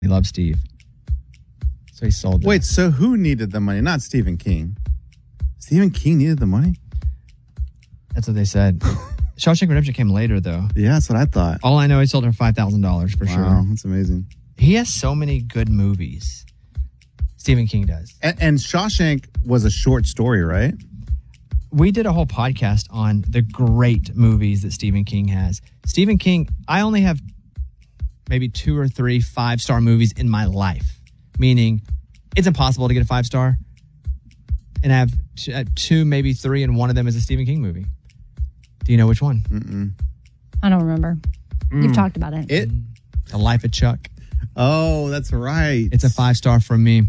He loved Steve. So he sold it. Wait, so who needed the money? Not Stephen King. Stephen King needed the money? That's what they said. Shawshank Redemption came later, though. Yeah, that's what I thought. All I know, he sold her $5,000 for sure. Wow, that's amazing. He has so many good movies. Stephen King does. And Shawshank was a short story, right? We did a whole podcast on the great movies that Stephen King has. Stephen King, I only have maybe 2 or 3 5-star movies in my life, meaning it's impossible to get a 5-star. And I have 2, maybe 3, and one of them is a Stephen King movie. Do you know which one? Mm-mm. I don't remember. You've talked about it. The Life of Chuck. Oh, that's right. It's a 5-star from me.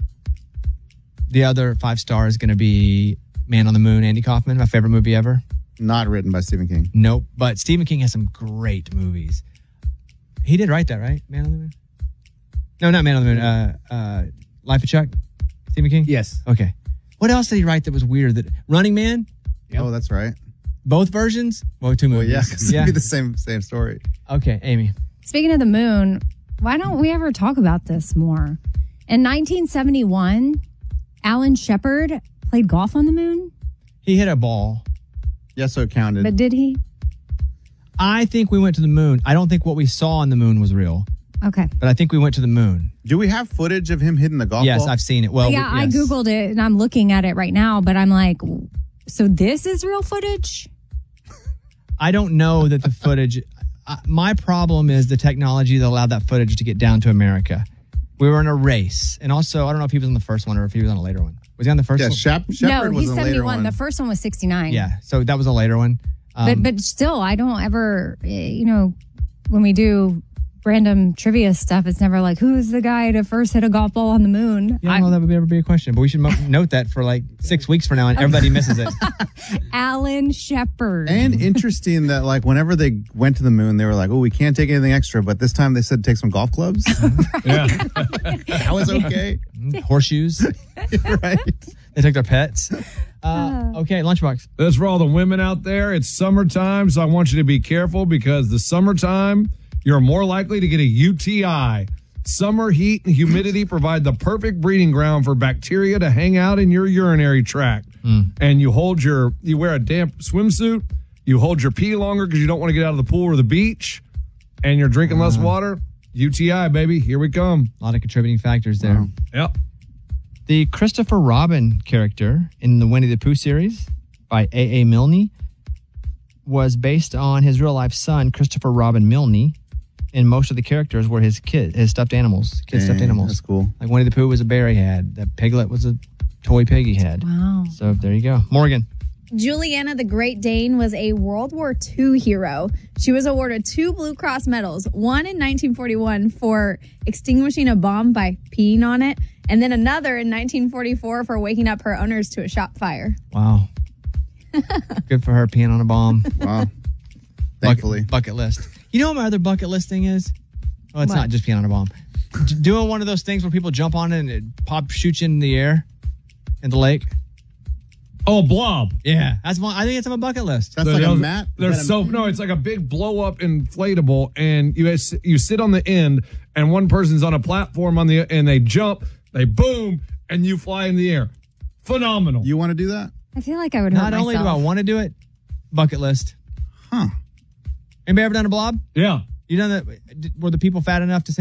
The other 5-star is going to be Man on the Moon, Andy Kaufman, my favorite movie ever. Not written by Stephen King. Nope. But Stephen King has some great movies. He did write that, right? Man on the Moon? No, not Man on the Moon. Life of Chuck? Stephen King? Yes. Okay. What else did he write that was weird? Running Man? Yep. Oh, that's right. Both versions? Well, 2 movies. Well, yeah, because it'd be the same story. Okay, Amy. Speaking of the moon, why don't we ever talk about this more? In 1971, Alan Shepard played golf on the moon. He hit a ball. Yeah, so it counted. But did he? I think we went to the moon. I don't think what we saw on the moon was real. Okay. But I think we went to the moon. Do we have footage of him hitting the golf ball? Yes, I've seen it. Well, yeah, I Googled it and I'm looking at it right now, but I'm like, so this is real footage? I don't know that the footage... my problem is the technology that allowed that footage to get down to America. We were in a race. And also, I don't know if he was on the first one or if he was on a later one. Was he on the first one? Shepard was he's a later 71. one. The first one was 69. Yeah, so that was a later one. But still, I don't ever, when we do random trivia stuff, it's never like, who's the guy to first hit a golf ball on the moon? Yeah, well, that would ever be a question. But we should note that for like 6 weeks from now and everybody misses it. Alan Shepard. And interesting that like whenever they went to the moon, they were like, oh, we can't take anything extra. But this time they said take some golf clubs. Yeah. That was okay. Horseshoes. Right. They took their pets. Okay, Lunchbox. That's for all the women out there. It's summertime, so I want you to be careful because the summertime, you're more likely to get a UTI. Summer heat and humidity provide the perfect breeding ground for bacteria to hang out in your urinary tract. And you wear a damp swimsuit, you hold your pee longer because you don't want to get out of the pool or the beach, and you're drinking less water. UTI, baby. Here we come. A lot of contributing factors there. Wow. Yep. The Christopher Robin character in the Winnie the Pooh series by A.A. Milne was based on his real-life son, Christopher Robin Milne, and most of the characters were his stuffed animals, stuffed animals. That's cool. Like Winnie the Pooh was a bear he had. The Piglet was a toy pig he had. Wow. So there you go. Morgan. Juliana the Great Dane was a World War II hero. She was awarded 2 Blue Cross medals, one in 1941 for extinguishing a bomb by peeing on it, and then another in 1944 for waking up her owners to a shop fire. Wow. Good for her peeing on a bomb. Wow. Thankfully. Bucket list. You know what my other bucket list thing is? Oh, it's What? not just peeing on a bomb. Doing one of those things where people jump on it and it shoots you in the air in the lake. Oh, blob. Yeah, that's one. I think it's on my bucket list. That's like a mat? No, it's like a big blow up inflatable, and you sit on the end, and one person's on a platform and they jump, they boom, and you fly in the air. Phenomenal. You want to do that? I feel like I would hurt Not only do I myself. want to do it, bucket list. Huh. Anybody ever done a blob? Yeah. You done that? Were the people fat enough to send